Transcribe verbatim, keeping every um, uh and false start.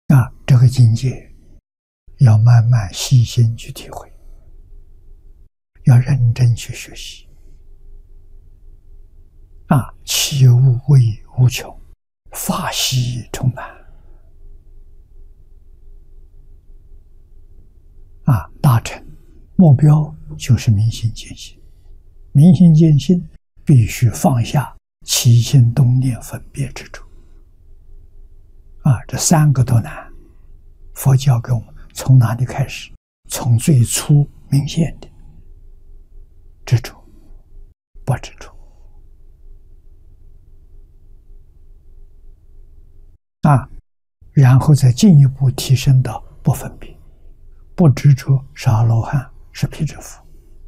啊，这个境界要慢慢细心去体会，要认真去学习。啊，其无畏无穷，法喜充满。啊，达成目标就是明心见性，明心见性必须放下起心动念分别之处。啊，这三个都难。佛教给我们从哪里开始？从最初明显的执着、不执着。啊，然后再进一步提升到不分别，不执着是阿罗汉，是辟支佛。